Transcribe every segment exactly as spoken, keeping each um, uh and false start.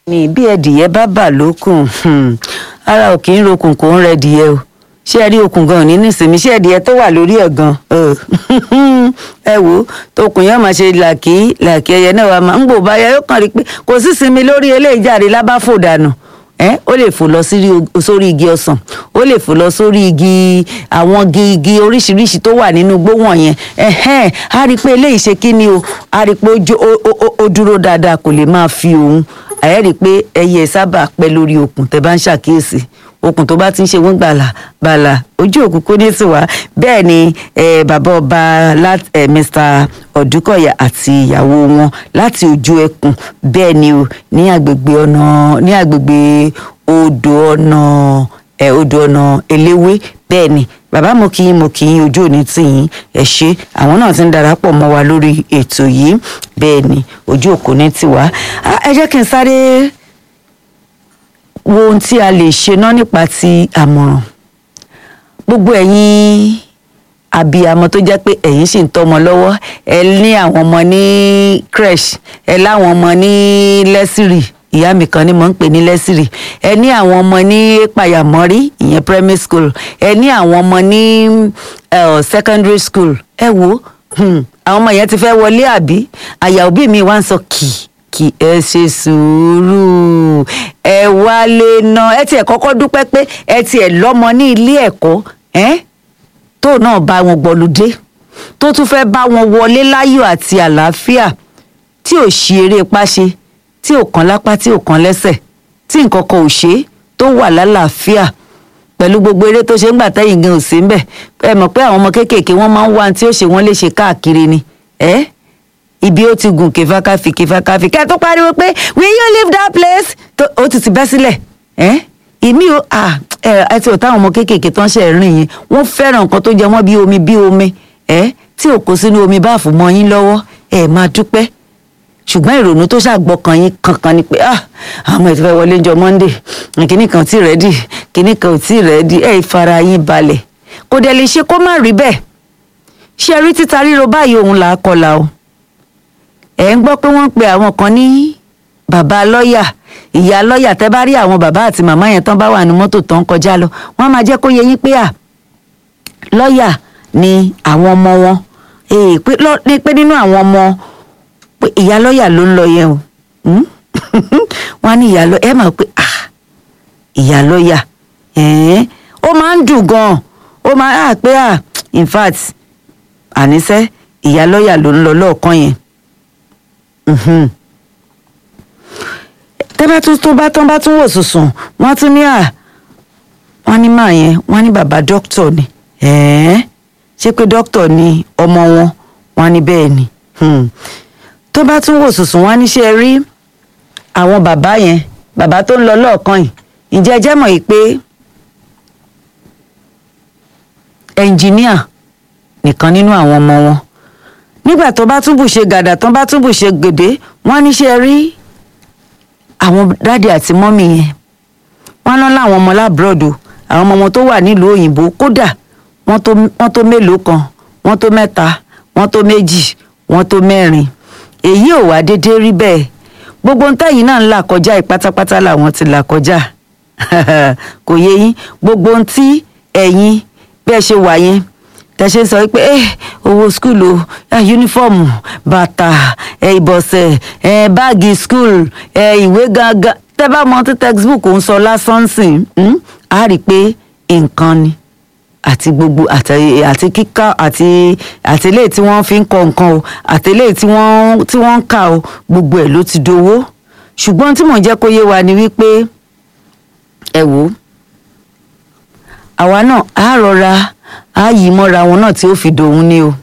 ní bí ẹdìyẹ bá bà lókun ara ò kì í rokùn kò ń rẹ ẹdìyẹ o ṣé ẹ rí okùn gan ní nísìnyí ṣé ẹdìyẹ tó wà lórí ẹ̀ gan ẹ wò ó tokùn yẹn máa ṣe làkì làkì ẹyẹ náà wà máa ń gbò báyà yóò kàn rí pé kò sí sinmi lórí eléyìí jáde lábáfò dànù ẹ ó lè fò lọ sórí igi ọsàn ó lè fò lọ sórí igi àwọn igi igi oríṣiríṣi tó wà nínú igbó wọ̀nyẹn ẹhẹn á rí i pé eléyìí ṣe kí ni o á rí i pé ó dúró dáadáa kò lè máa fi òun àyẹ́ rí i pé ẹyẹ sábà pẹ́ lórí okùn tẹ́ bá ń ṣàkíyèsí okùn tó bá ti ń ṣe wọ́n gbàlà gbàlà ojú òkú kò ní sí wa bẹ́ẹ̀ ni bàbá ọba Mr Ọ̀dúkọ̀yà àti ìyàwó wọn láti ojú ẹkùn bẹ́ẹ̀ ni o ní agbègbè ọ̀nà ní agbègbè odò ọ̀nà ẹ̀ odò ọ̀nà eléwé bẹ́ẹ̀ ni bàbá mo kí yín mo kí yín ojú òní tì yín ẹ ṣé àwọn náà ti ń darapọ̀ mọ́ wa lórí ètò yìí bẹ́ẹ̀ ni ojú òkú ní tiwa ẹ jẹ́ kí n sáré wo ohun tí a lè ṣe náà nípa ti àmọ̀ràn gbogbo ẹ̀yin abiyamọ tó jẹ́ pé ẹ̀yin sì ń tọ́mọ lọ́wọ́ ẹ ní àwọn ọmọ ní creche ẹ láwọn ọmọ ní lẹ́sìrì ìyá mi kan ní mò ń pè ní lẹ́sìrì ẹ ní àwọn ọmọ ní pàyàmọ́rí ìyẹn primary school ẹ ní àwọn ọmọ ní secondary school ẹ wo àwọn ọmọ yẹn ti fẹ́ wọlé àbí àyà òbí mi wá ń sọ kìí kí ẹ ṣe sùúrù ẹ wálé náà ẹ tiẹ̀ kọ́kọ́ dúpẹ́ pé ẹ tiẹ̀ lọ́mọ ní ilé ẹ̀kọ́ ẹ́ tó náà bá wọn gbọ́lùdé tó tún fẹ́ bá wọn wọlé láyọ̀ àti àlàáfíà tí ò ṣe eré páṣe tí ò kàn lápá tí ò kàn lẹ́sẹ̀ tí nǹkan kan ò ṣe tó wà lálàáfíà pẹ̀lú gbogbo eré tó ṣe ń gbà tẹ́yìn gan ò sí ń bẹ̀ ẹ mọ̀ pé àwọn ọmọ kéékèèké wọ́n máa ń wá tí ó ṣe wọ́n léṣe káàkiri ni ẹ́ ibi ó ti gùn kèfàkàfì kèfàkàfì kẹ́ ẹ tó pariwo pé will you leave that place tó ó ti ti bẹ́ sílẹ̀ ẹ́ ìmí o ẹ ẹ ti ò táwọn ọmọ kéékèèké tán ṣe rìn yẹn wọ́n fẹ́ràn nǹkan tó jẹ wọ́n bí omi bí omi ẹ́ tí ò kó sínú omi báàfù mọ́ yín lọ́wọ́ ẹ máa dúpẹ́ ṣùgbọ́n ìrònú tó ṣàgbọ́kàn yín kankan ni pé ah àwọn ẹ̀ ti fẹ́ wọlé jọ Monday kìnnì kan tí rẹ́dì kìnnì kan ò tí rẹ́dì ẹ̀ ìfara yín balẹ̀ kò dẹ̀ lè ṣe kó má rí bẹ́ẹ̀ ṣe rí títa ríro báyìí òun là á kọlà o ẹ̀ ń gbọ́ pé wọ́n ń pe àwọn kan ní bàbá lọ́ọ̀yà ìyá lọ́ọ̀yà tẹ́ bá rí àwọn bàbá àti màmá yẹn tán bá wà ní mọ́tò tán kọjá lọ wọ́n máa jẹ́ kó yé yín pé à lọ́ọ̀yà ni àwọn ọmọ wọn ee pé nínú àwọn ọmọ pé ìyá lọ́ọ̀yà ló ń lọ yẹn o wọ́n á ní ìyá lọ́ọ̀yà ẹ máa pé à ìyá lọ́ọ̀yà ó máa ń dùn gan-an ó máa à pé à in fact àníṣe ìyá lọ́ọ̀yà ló ń lọ lọ́ọ̀kan yẹn tẹ́bá tún tó bá tán bá tún wò sùsùn wọ́n tún ní à wọ́n ní màá yẹn wọ́n ní bàbá dókítà ni ẹ̀ẹ́ ṣé pé dókítà ni ọmọ wọn wọ́n ní bẹ́ẹ̀ ni tó bá tún wò sùsùn wọ́n ní ṣe rí àwọn bàbá yẹn bàbá tó ń lọ lọ́ọ̀kan yìí ǹjẹ́ ẹ jẹ́ mọ̀ yìí pé ẹnjìníà nìkan nínú àwọn ọmọ wọn nígbà tó bá tún bù ṣe gàdà tó bá tún bù ṣe gèdè wọ́n ní ṣe rí àwọn dáàdì àti mọ́mì yẹn wọ́n lọ láwọn ọmọ lábúròdù àwọn ọmọ wọn tó wà nílùú òyìnbó kódà wọ́n tó wọ́n tó mélòó kan wọ́n tó mẹ́ta wọ́n tó méjì wọ́n tó mẹ́rin èyí ò wá déédéé rí bẹ́ẹ̀ gbogbo ń tẹ̀yìn náà ń là kọjá ìpátápátá làwọn ti là kọjá kò yé yín gbogbo ń tí ẹ̀yin bẹ́ẹ̀ ṣe wà yẹn tẹ̀sẹ̀ sọ pé ẹ owó skul o yunifọ́ọ̀mù bàtà ẹ ìbọ̀sẹ̀ ẹ báàgì skul ẹ ìwé gangan tẹ́ bá mọ tí textbook ń sọ lásán sìn á rí i pé nǹkan ni àti gbogbo àti kíkà àti àtẹlẹ́ tí wọ́n fi ń kọ nǹkan o àtẹlẹ́ tí wọ́n tí wọ́n ń kà o gbogbo ẹ̀ ló ti dowó ṣùgbọ́n tí mò ń jẹ́ kó yé wa ni wípé ẹ wò ó àwa náà á rọra ààyè mọ́ra wọn náà tí ó fi dòun ni o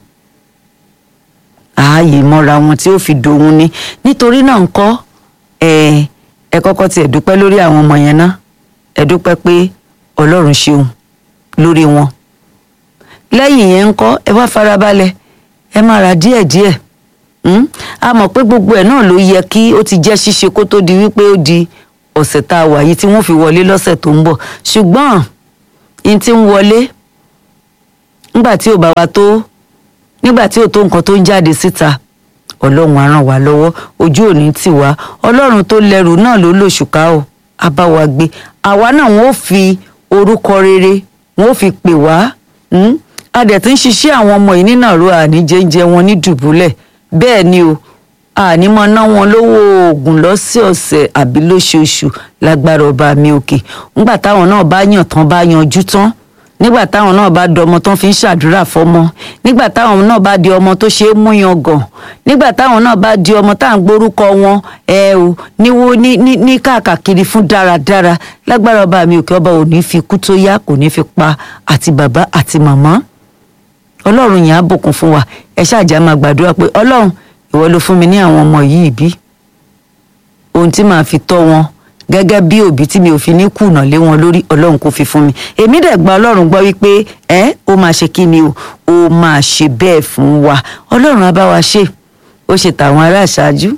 ààyè mọ́ra wọn tí ó fi dòun ni nítorí náà ńkọ́ ẹ ẹ kọ́kọ́ tiẹ̀ dúpẹ́ lórí àwọn ọmọ yẹn náà ẹ dúpẹ́ pé Ọlọ́run ṣeun lórí wọn lẹ́yìn yẹn ńkọ́ ẹ wá farabalẹ̀ ẹ máa ra díẹ̀díẹ̀ a mọ̀ pé gbogbo ẹ̀ náà ló yẹ kí ó ti jẹ́ ṣíṣe kó tó di wípé ó di ọ̀sẹ̀ tá a wà yìí tí wọ́n fi wọlé lọ́sẹ̀ tó ń bọ̀ ṣùgbọ́n n ti ń wọlé nígbà tí ò bá wa tó nígbà tí ò tó nǹkan tó ń jáde síta ọlọ́run á ràn wá lọ́wọ́ ojú òní tì wá ọlọ́run tó lẹ́rù náà ló lòṣùká o á bá wa gbé àwa náà wọ́n ó fi orúkọ rere wọ́n ó fi pè wá a dẹ̀ ti ń ṣiṣẹ́ àwọn ọmọ yìí nínàró àní jẹ́ńjẹ́ wọn ní dùbúlẹ̀ bẹ́ẹ̀ ni o àní mọ ná wọn lówó oògùn lọ́sọ̀ọ̀sẹ̀ àbí lóṣooṣù lágbára ọba mi òkè nígbà táwọn náà bá yàn tán bá yanjú tán nígbà táwọn náà bá di ọmọ tán fi ń ṣàdúrà fọ́mọ nígbà táwọn náà bá di ọmọ tó ṣe é mú yangàn nígbà táwọn náà bá di ọmọ tá à ń gbórúkọ wọn ẹ o níwó ní ní ní káàkiri fún dáradára lágbára ọba mi òkè ọba ò ní fi kú tó yá kò ní fi pa àti bàbá àti màmá ọlọ́run yẹn á bùkún fún wa ẹ ṣáàjà máa gbàdúrà pé ọlọ́run ìwọ ló fún mi ní àwọn ọmọ yìí bí ohun tí màá fi tọ́ wọn gẹ́gẹ́ bí òbí tí mi ò fi ní kùnà lé wọn lórí ọlọ́run kò fi fún mi èmi dẹ̀ gba ọlọ́run gbọ́ wípé ẹ ó máa ṣe kí ni o ó máa ṣe bẹ́ẹ̀ fún wa ọlọ́run á bá wa ṣe ó ṣe tàwọn ará àṣáájú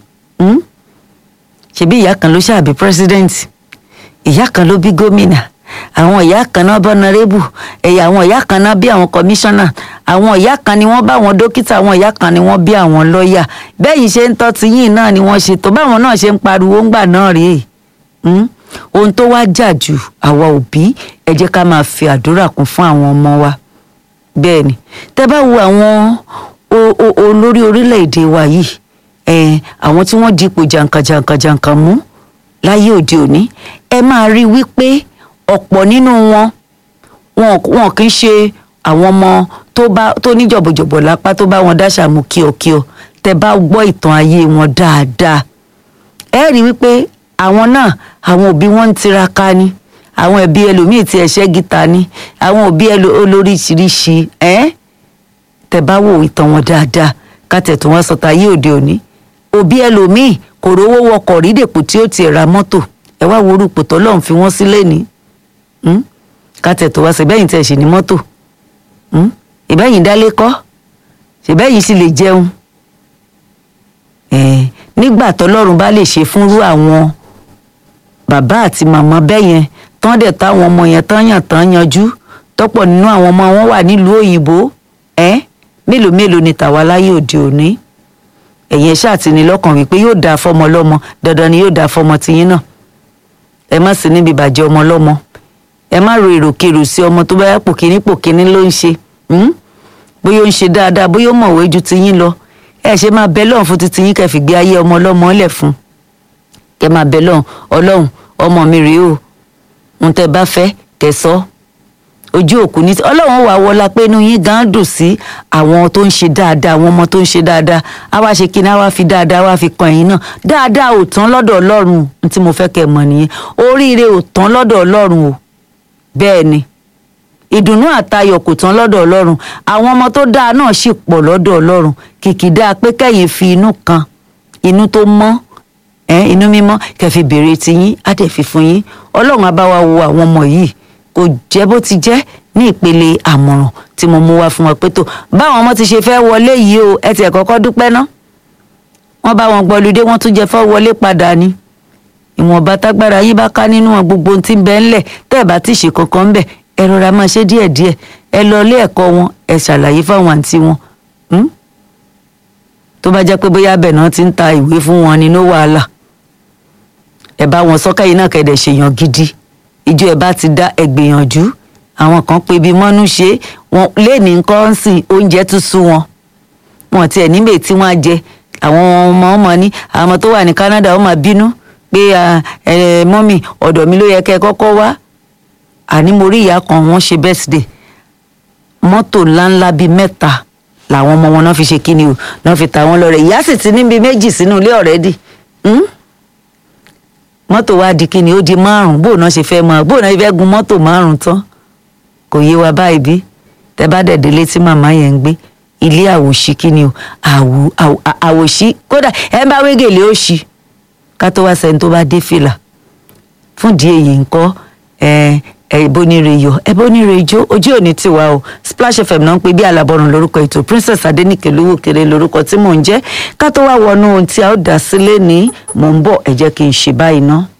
ṣebí ìyá kan ló ṣàbí president ìyá kan ló bí gómìnà àwọn ìyá kan náà bọ́narébù ẹ̀yà àwọn ìyá kan náà bí àwọn kọmíṣánná àwọn ìyá kan ni wọ́n bá àwọn dókítà àwọn ìyá kan ni wọ́n bí àwọn lọ́ọ̀yà bẹ́ẹ̀ yìí ṣe ń tọ́ ti yín náà ni wọ́n ṣe tó báwọn náà ṣe ń pariwo ńgbà náà rèé ohun tó wá jà jù àwa òbí ẹ jẹ́ ká máa fi àdúrà kún fún àwọn ọmọ wa bẹ́ẹ̀ ni tẹ́ bá wo àwọn olórí orílẹ̀-èdè wa yìí àwọn tí wọ́n dipò jàǹkàjàǹkàjàǹkà mú láyé òde òní ẹ máa rí wípé ọ̀pọ̀ nínú wọn wọn kì í ṣe àwọn ọmọ tó bá tó ní jọ̀bọ̀jọ̀bọ̀ lápá tó bá wọn dáṣà mú kíọ̀kíọ̀ tẹ́ bá gbọ́ ìtàn ayé wọn dáadáa ẹ rí wípé àwọn náà àwọn òbí wọn ń tiraka ni àwọn ẹbí ẹlòmíì tí ẹṣẹ gíta ni àwọn òbí olóríṣiríṣi ẹ tẹ́ bá wò ìtàn wọn dáadáa kátẹ tó wọn sọta yí òde òní òbí ẹlòmíì kò rówó wọkọ̀ rí dèpò tí ó ti ra mọ́tò ẹ wá wo orúkọ tó lọ́n fi wọ́n sílẹ̀ ní kátẹ tó wá ṣèbẹ́yìn tẹ̀ ṣì ní mọ́tò ìbẹ́yìn dálé kọ́ ṣèbẹ́yìn sì lè jẹun nígbà tọ́lọ́run bá lè ṣe fúnrú àwọn bàbá àti màmá bẹ́ẹ̀ yẹn tán dẹ̀ táwọn ọmọ yẹn tán yàn tán yanjú tọ́pọ̀ nínú àwọn ọmọ wọn wà nílùú òyìnbó ẹ́ mélòó mélòó ni tàwa láyé òde òní ẹ̀yin ṣáà ti ní lọ́kàn wípé yóò dáa fọmọ lọ́mọ dandan ni yóò dáa fọmọ tiyín náà ẹ má sí níbi ìbàjẹ́ ọmọ lọ́mọ ẹ má ro èròkèrò sí ọmọ tó bá yá pòkíní pòkíní ló ń ṣe bóyá ó ń ṣe dáadáa bóyá ó mọ̀wé ju tiyín lọ ẹ ṣe máa bẹ lọ́hùn fún titi yín kẹ́ fi gbé ayé ọmọ ọlọ́mọ lẹ̀ fún kẹ́ máa bẹ lọ́hùn ọlọ́hùn ọmọ mi rèé o ń tẹ́ bá fẹ́ kẹ́ sọ ojú òkú ní ọlọ́run wà wọlá pé inú yín gan dùn sí àwọn tó ń ṣe dáadáa àwọn ọmọ tó ń ṣe dáadáa á wá ṣe kí ni á wá fi dáadáa wá fi kan ẹ̀yin náà dáadáa ò tán lọ́dọ̀ ọlọ́run tí mo fẹ́ kẹ́ mọ̀ nìyẹn oríire ò tán lọ́dọ̀ ọlọ́run o bẹ́ẹ̀ ni ìdùnnú àtayọ̀ kò tán lọ́dọ̀ ọlọ́run àwọn ọmọ tó dáa náà sì pọ̀ lọ́dọ̀ ọlọ́run kìkìdá pé kẹ́yìn fi inú kan inú tó mọ́ ẹ inú mímọ́ kẹ́ fi béèrè tiyín á dẹ̀ fi fún yín ọlọ́run á bá wa wo àwọn ọmọ yìí kò jẹ́ bó ti jẹ́ ní ìpele àmọ̀ràn tí mo mú wá fún wọn pé tó báwọn ọmọ ti ṣe fẹ́ wọlé yìí o ẹ tiẹ̀ kọ́kọ́ dúpẹ́ ná wọ́n bá wọn gbọ́ludé wọ́n tún jẹ fẹ́ wọlé padà ni ìwọ̀nba tágbára yín bá ká nínú wọn gbogbo ohun tí ń bẹ ńlẹ̀ tẹ́ ẹ̀ bá ti ṣe kankan ńbẹ̀ ẹ rọra máa ṣe díẹ̀díẹ̀ ẹ lọ ilé ẹ̀kọ́ wọn ẹ ṣàlàyé fáwọn àǹtí wọn tó bá jẹ́ pé bóyá bẹ̀ náà ti ń ta ìwé fún wọn ni no wàhálà ẹ bá wọn sọ́kà yìí náà kẹ̀dẹ̀ ṣèyàn gidi ìjọ ẹ bá ti dá ẹ gbìyànjú àwọn kan pé bí mọ́nú ṣe wọn léèní nǹkan ń sìn oúnjẹ tún sú wọn wọn tiẹ̀ níbẹ̀ tí wọ́n á jẹ àwọn ọmọ ọmọ ní àwọn ọmọ tó wà ní Canada ó máa bínú pé ẹ mọ́mì ọ̀dọ̀ mi ló yẹ kẹ́ ẹ kọ́kọ́ wá àní mo rí ìyá kan wọ́n ṣe birthday mọ́tò ńláńlá bíi mẹ́ta làwọn ọmọ wọn náà fi ṣe kíni o náà fi ta wọn lọ́rẹ ìyá sì ti níbi méjì sínú ilé ọ̀rẹ́dì mọ́tò wa di kíni ó di márùn bóun náà ṣe fẹ́ mọ́ bóun náà fẹ́ gun mọ́tò márùn tán kò yé wa báyìí bí tẹ bá dẹ̀ délé tí màmá yẹn ń gbé ilé àwòṣí kíni o àwò àwòṣí kódà ẹ bá wégèlè ó ṣí ká tó wá sẹ́ni tó bá dé fìlà fún ìdí èyí ńkọ́ ẹ ẹ̀bónire yọ ẹ̀bónire ijó ojú òní tiwa o Splash F M náà ń pè bí alábọ̀rùn lórúkọ ètò Princess Adéníkè Olúwòkèrè lórúkọ tí mò ń jẹ́ ká tó wá wọnú ohun tí a ó dá sílé ní mò ń bọ̀ ẹ jẹ́ kí n ṣe báyìí ná.